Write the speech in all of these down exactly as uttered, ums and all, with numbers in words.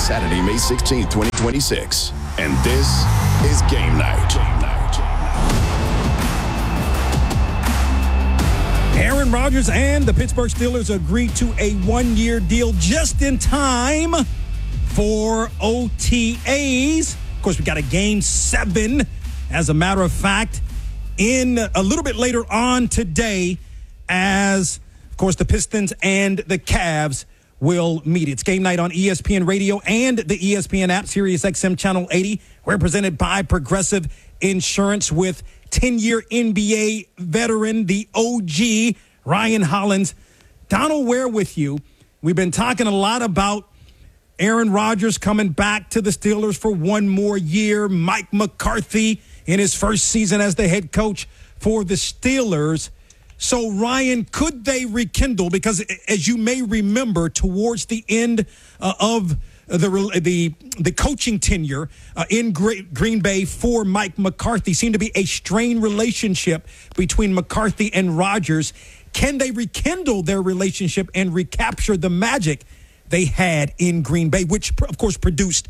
Saturday, May sixteenth, twenty twenty-six. And this is Game Night. Game Night. Aaron Rodgers and the Pittsburgh Steelers agreed to a one-year deal just in time for O T As. Of course, we got a game seven, as a matter of fact, in a little bit later on today, as, of course, the Pistons and the Cavs will meet. It's Game Night on E S P N Radio and the E S P N app, Sirius X M Channel eighty. We're presented by Progressive Insurance with ten-year N B A veteran, the O G, Ryan Hollins. Donald Ware with you. We've been talking a lot about Aaron Rodgers coming back to the Steelers for one more year. Mike McCarthy in his first season as the head coach for the Steelers. So, Ryan, could they rekindle? Because, as you may remember, towards the end uh, of the the the coaching tenure uh, in Green Bay for Mike McCarthy, seemed to be a strained relationship between McCarthy and Rodgers. Can they rekindle their relationship and recapture the magic they had in Green Bay, which, of course, produced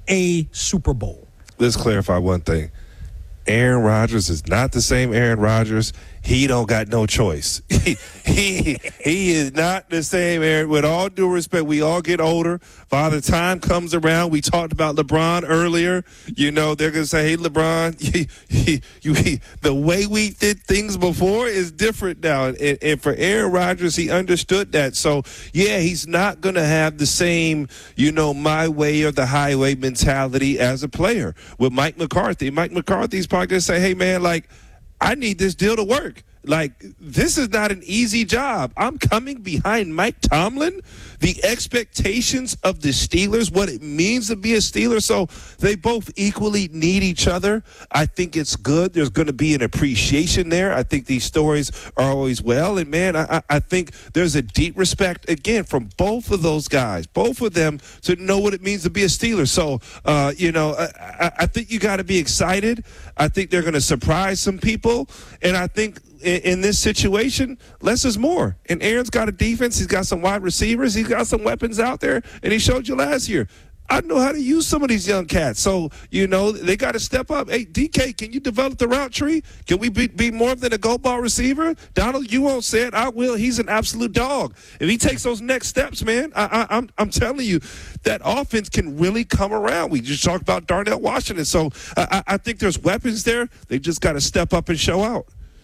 a Super Bowl? Let's clarify one thing. Aaron Rodgers is not the same Aaron Rodgers. He don't got no choice. he, he he is not the same Aaron. With all due respect, we all get older. By the time comes around, we talked about LeBron earlier. You know, they're going to say, hey, LeBron, you, you, you, he, the way we did things before is different now. And, and for Aaron Rodgers, he understood that. So, yeah, he's not going to have the same, you know, my way or the highway mentality as a player. With Mike McCarthy, Mike McCarthy's probably going to say, hey, man, like, I need this deal to work. Like, this is not an easy job. I'm coming behind Mike Tomlin, the expectations of the Steelers, what it means to be a Steeler. So they both equally need each other. I think it's good. There's going to be an appreciation there. I think these stories are always well. And, man, I, I think there's a deep respect, again, from both of those guys, both of them, to know what it means to be a Steeler. So, uh, you know, I, I think you got to be excited. I think they're going to surprise some people. And I think in, in this situation, less is more. And Aaron's got a defense. He's got some wide receivers. He's got some weapons out there. And he showed you last year. I know how to use some of these young cats. So, you know, they got to step up. Hey, D K, can you develop the route tree? Can we be, be more than a go ball receiver? Donald, you won't say it. I will. He's an absolute dog. If he takes those next steps, man, I, I, I'm, I'm telling you, that offense can really come around. We just talked about Darnell Washington. So I, I think there's weapons there. They just got to step up and show out.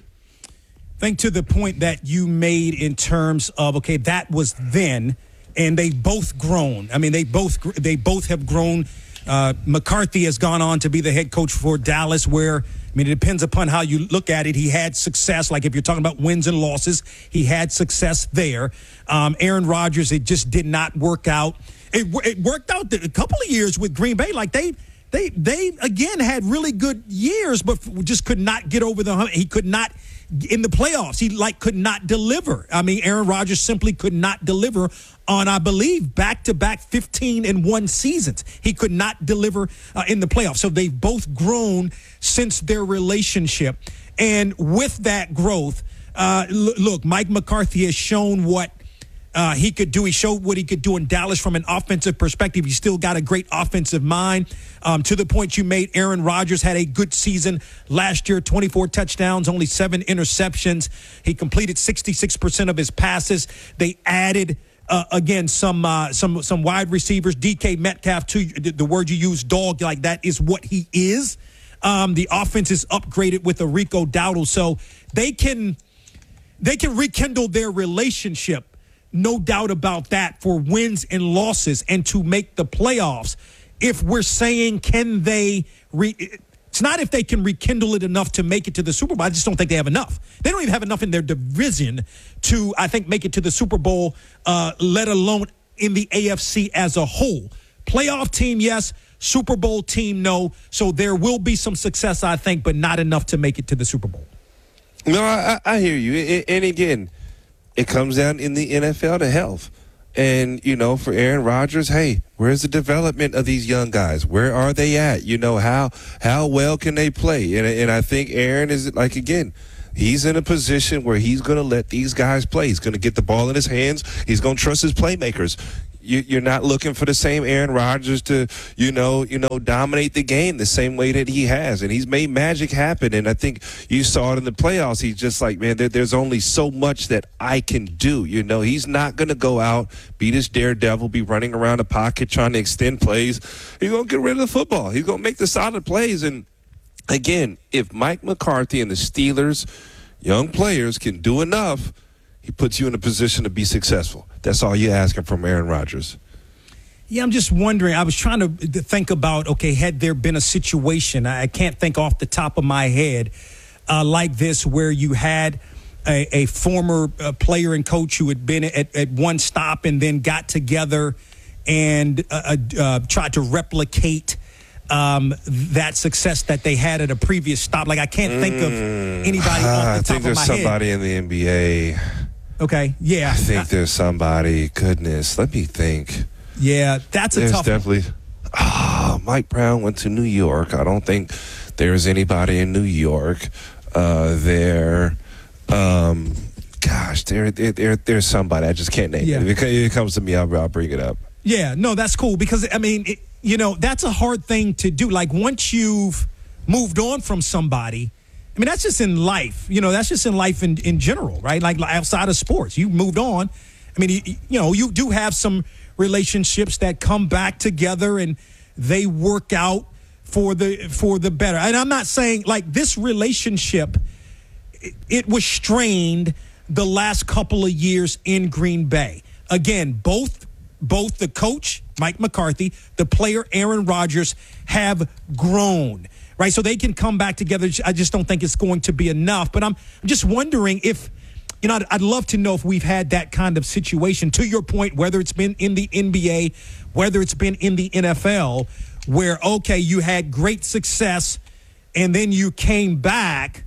I think to the point that you made in terms of, okay, that was then, and they both grown. I mean, they both they both have grown. Uh, McCarthy has gone on to be the head coach for Dallas, where, I mean, it depends upon how you look at it. He had success. Like if you're talking about wins and losses, he had success there. Um, Aaron Rodgers, it just did not work out. It, it worked out a couple of years with Green Bay. Like they, they, they again had really good years, but just could not get over the hump. He could not. In the playoffs, he like could not deliver. I mean, Aaron Rodgers simply could not deliver on, I believe, back-to-back fifteen and one seasons. He could not deliver uh, in the playoffs. So they've both grown since their relationship. And with that growth, uh, l- look, Mike McCarthy has shown what Uh, he could do. He showed what he could do in Dallas from an offensive perspective. He's still got a great offensive mind. Um, to the point you made, Aaron Rodgers had a good season last year, twenty-four touchdowns, only seven interceptions. He completed sixty-six percent of his passes. They added, uh, again, some uh, some some wide receivers. D K Metcalf, too, the, the word you use, dog, like that is what he is. Um, the offense is upgraded with a Rico Dowdle. So they can, they can rekindle their relationship. No doubt about that, for wins and losses and to make the playoffs. If we're saying, can they re- it's not if they can rekindle it enough to make it to the Super Bowl. I just don't think they have enough. They don't even have enough in their division to, I think, make it to the Super Bowl, uh, let alone in the A F C as a whole. Playoff team, yes. Super Bowl team, no. So there will be some success, I think, but not enough to make it to the Super Bowl. No, I, I hear you. And again, it comes down in the N F L to health. And, you know, for Aaron Rodgers, hey, where's the development of these young guys? Where are they at? You know, how how well can they play? And, and I think Aaron is, like, again, he's in a position where he's going to let these guys play. He's going to get the ball in his hands. He's going to trust his playmakers. you, you're not looking for the same Aaron Rodgers to, you know, you know, dominate the game the same way that he has, and he's made magic happen. And I think you saw it in the playoffs. He's just like, man, there, there's only so much that I can do. You know, he's not going to go out, be this daredevil, be running around the pocket trying to extend plays. He's going to get rid of the football. He's going to make the solid plays. And again, if Mike McCarthy and the Steelers, young players, can do enough, he puts you in a position to be successful. That's all you're asking from Aaron Rodgers. Yeah, I'm just wondering. I was trying to think about, okay, had there been a situation, I can't think off the top of my head, uh, like this where you had a, a former uh, player and coach who had been at, at one stop and then got together and uh, uh, tried to replicate um, that success that they had at a previous stop. Like, I can't think of anybody uh, off the I top think of there's my somebody head. in the N B A. Okay, yeah. I think there's somebody. Goodness, let me think. Yeah, that's a there's tough definitely. Oh, Mike Brown went to New York. I don't think there's anybody in New York uh, there. Um, gosh, there, there, there, there's somebody. I just can't name Yeah. it. If it comes to me, I'll, I'll bring it up. Yeah, no, that's cool because, I mean, it, you know, that's a hard thing to do. Like, once you've moved on from somebody, I mean, that's just in life. You know, that's just in life in, in general, right? Like, outside of sports. You moved on. I mean, you, you know, you do have some relationships that come back together and they work out for the for the better. And I'm not saying, like, this relationship, it, it was strained the last couple of years in Green Bay. Again, both both the coach, Mike McCarthy, the player, Aaron Rodgers, have grown. Right, so they can come back together. I just don't think it's going to be enough. But I'm just wondering if, you know, I'd, I'd love to know if we've had that kind of situation, to your point, whether it's been in the N B A, whether it's been in the N F L, where, okay, you had great success, and then you came back,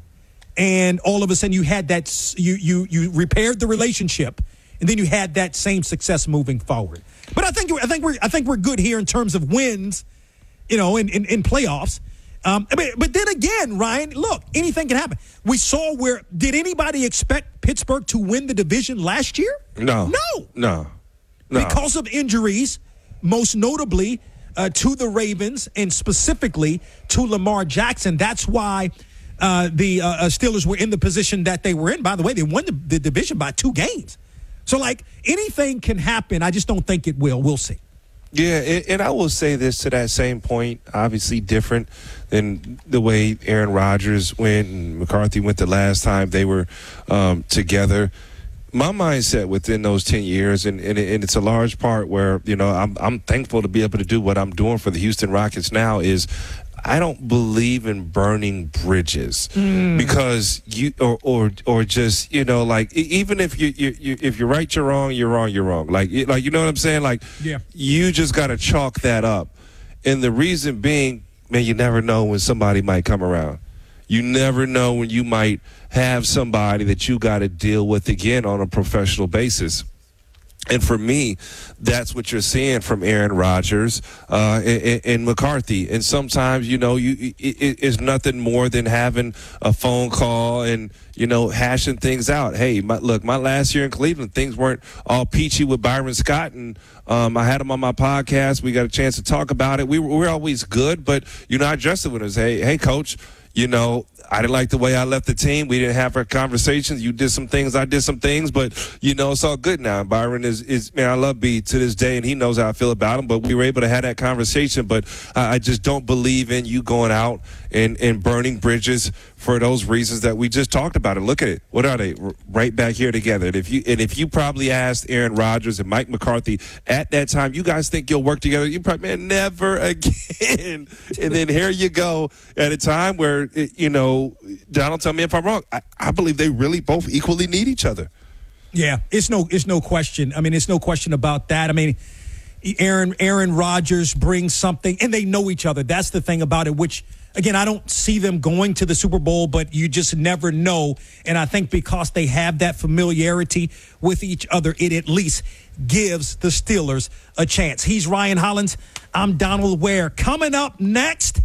and all of a sudden you had that, you you you repaired the relationship, and then you had that same success moving forward. But I think I think we're I think we're good here in terms of wins, you know, in in, in playoffs. Um, but, but then again, Ryan, look, anything can happen. We saw where, did anybody expect Pittsburgh to win the division last year? No. No. No. No. Because of injuries, most notably uh, to the Ravens and specifically to Lamar Jackson. That's why uh, the uh, Steelers were in the position that they were in. By the way, they won the, the division by two games. So, like, anything can happen. I just don't think it will. We'll see. Yeah, and, and I will say this to that same point, obviously different than the way Aaron Rodgers went and McCarthy went the last time they were um, together. My mindset within those ten years, and, and, and it's a large part where, you know, I'm, I'm thankful to be able to do what I'm doing for the Houston Rockets now, is I don't believe in burning bridges mm. because you or, or or just, you know, like, even if you, you, you if you're right, you're wrong, you're wrong, you're wrong. Like, like you know what I'm saying? Like, yeah. You just got to chalk that up. And the reason being, man, you never know when somebody might come around. You never know when you might have somebody that you got to deal with again on a professional basis. And for me, that's what you're seeing from Aaron Rodgers uh, and, and McCarthy. And sometimes, you know, you it, it's nothing more than having a phone call and, you know, hashing things out. Hey, my, look, my last year in Cleveland, things weren't all peachy with Byron Scott, and um, I had him on my podcast. We got a chance to talk about it. We were, we were always good, but, you know, I addressed it with us. Hey, hey, coach, you know, I didn't like the way I left the team. We didn't have our conversations. You did some things. I did some things. But, you know, it's all good now. And Byron is, is man, I love B to this day, and he knows how I feel about him. But we were able to have that conversation. But I, I just don't believe in you going out and, and burning bridges for those reasons that we just talked about. And look at it. What are they? Right back here together. And if you and if you probably asked Aaron Rodgers and Mike McCarthy at that time, you guys think you'll work together? You probably, man, never again. And then here you go at a time where, you know, Donald, tell me if I'm wrong. I, I believe they really both equally need each other. Yeah, it's no, it's no question. I mean, it's no question about that. I mean, Aaron, Aaron Rodgers brings something, and they know each other. That's the thing about it, which, again, I don't see them going to the Super Bowl, but you just never know. And I think because they have that familiarity with each other, it at least gives the Steelers a chance. He's Ryan Hollins. I'm Donald Ware. Coming up next,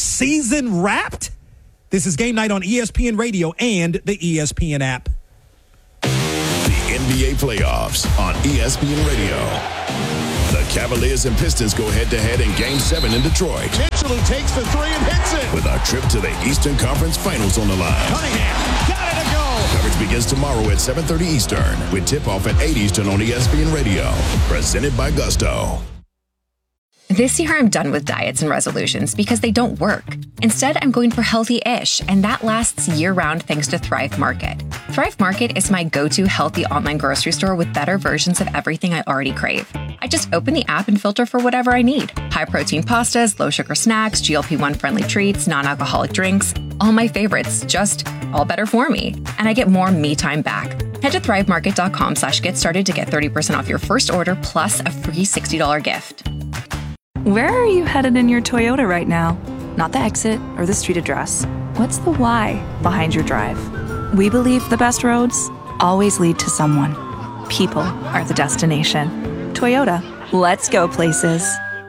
season wrapped. This is Game Night on E S P N Radio and the E S P N app. The N B A playoffs on E S P N Radio. Cavaliers and Pistons go head-to-head in Game seven in Detroit. Mitchell who takes the three and hits it. With our trip to the Eastern Conference Finals on the line. Cunningham got it to go. Coverage begins tomorrow at seven thirty Eastern with tip-off at eight Eastern on E S P N Radio. Presented by Gusto. This year, I'm done with diets and resolutions because they don't work. Instead, I'm going for healthy-ish, and that lasts year-round thanks to Thrive Market. Thrive Market is my go-to healthy online grocery store with better versions of everything I already crave. I just open the app and filter for whatever I need. High-protein pastas, low-sugar snacks, G L P one friendly treats, non-alcoholic drinks. All my favorites, just all better for me. And I get more me time back. Head to thrivemarket.com slash get started to get thirty percent off your first order plus a free sixty dollars gift. Where are you headed in your Toyota right now? Not the exit or the street address. What's the why behind your drive? We believe the best roads always lead to someone. People are the destination. Toyota, let's go places.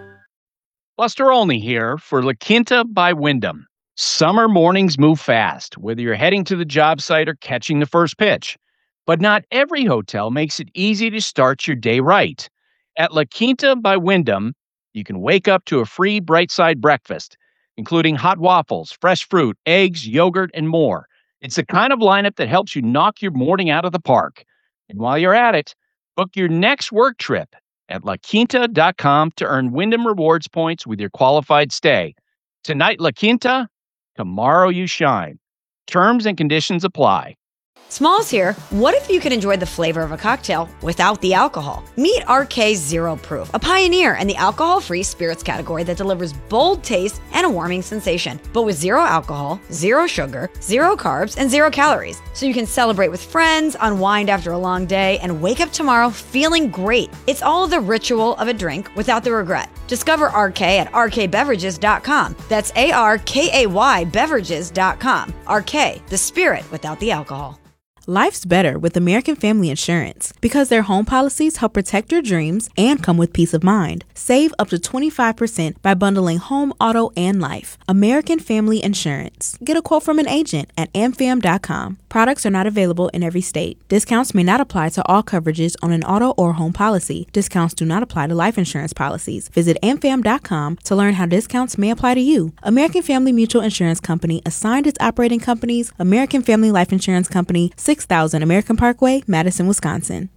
Buster Olney here for La Quinta by Wyndham. Summer mornings move fast, whether you're heading to the job site or catching the first pitch. But not every hotel makes it easy to start your day right. At La Quinta by Wyndham, you can wake up to a free Bright Side breakfast, including hot waffles, fresh fruit, eggs, yogurt, and more. It's the kind of lineup that helps you knock your morning out of the park. And while you're at it, book your next work trip at la quinta dot com to earn Wyndham Rewards points with your qualified stay. Tonight, La Quinta, tomorrow you shine. Terms and conditions apply. Smalls here. What if you could enjoy the flavor of a cocktail without the alcohol? Meet R K Zero Proof, a pioneer in the alcohol-free spirits category that delivers bold taste and a warming sensation, but with zero alcohol, zero sugar, zero carbs, and zero calories. So you can celebrate with friends, unwind after a long day, and wake up tomorrow feeling great. It's all the ritual of a drink without the regret. Discover R K at r k beverages dot com. That's A R K A Y beverages dot com. R K, the spirit without the alcohol. Life's better with American Family Insurance because their home policies help protect your dreams and come with peace of mind. Save up to twenty-five percent by bundling home, auto, and life. American Family Insurance. Get a quote from an agent at a m fam dot com. Products are not available in every state. Discounts may not apply to all coverages on an auto or home policy. Discounts do not apply to life insurance policies. Visit a m fam dot com to learn how discounts may apply to you. American Family Mutual Insurance Company assigned its operating companies, American Family Life Insurance Company, six thousand American Parkway, Madison, Wisconsin.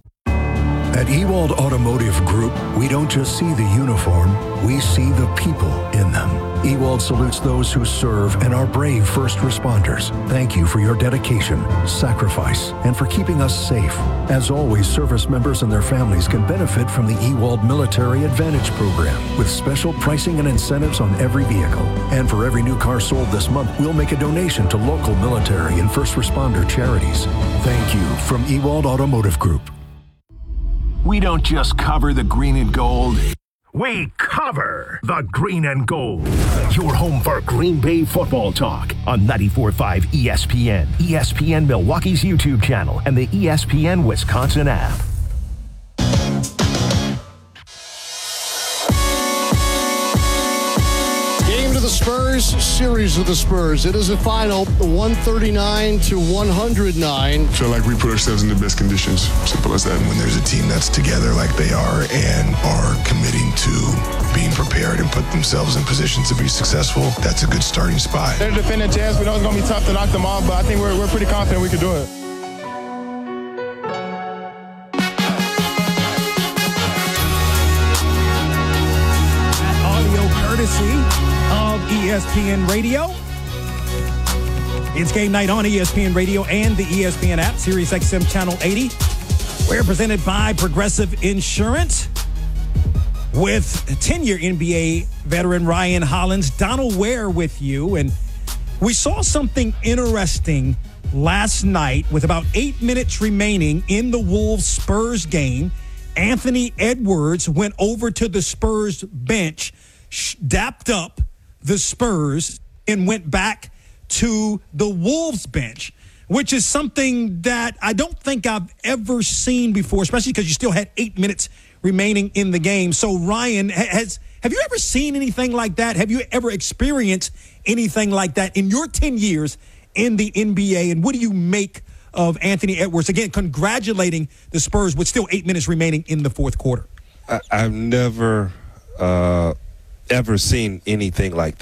At Ewald Automotive Group, we don't just see the uniform, we see the people in them. Ewald salutes those who serve and are brave first responders. Thank you for your dedication, sacrifice, and for keeping us safe. As always, service members and their families can benefit from the Ewald Military Advantage Program with special pricing and incentives on every vehicle. And for every new car sold this month, we'll make a donation to local military and first responder charities. Thank you from Ewald Automotive Group. We don't just cover the green and gold. We cover the green and gold. Your home for Green Bay football talk on ninety-four point five E S P N, E S P N Milwaukee's YouTube channel, and the E S P N Wisconsin app. Game to the Spurs, series of the Spurs. It is a final, one thirty-nine to one hundred nine. Feel like we put ourselves in the best conditions. Simple as that. When there's a team that's together like they are and are committing to being prepared and put themselves in positions to be successful, that's a good starting spot. They're defending champs. We know it's going to be tough to knock them off, but I think we're, we're pretty confident we can do it. Audio courtesy of E S P N Radio. It's game night on E S P N Radio and the E S P N app, Sirius X M Channel eighty. We're presented by Progressive Insurance with ten-year N B A veteran Ryan Hollins, Donald Ware with you. And we saw something interesting last night with about eight minutes remaining in the Wolves-Spurs game. Anthony Edwards went over to the Spurs bench, dapped up the Spurs, and went back to the Wolves bench, which is something that I don't think I've ever seen before, especially because you still had eight minutes remaining in the game. So, Ryan, has have you ever seen anything like that? Have you ever experienced anything like that in your ten years in the N B A? And what do you make of Anthony Edwards? Again, congratulating the Spurs with still eight minutes remaining in the fourth quarter. I, I've never uh, ever seen anything like that.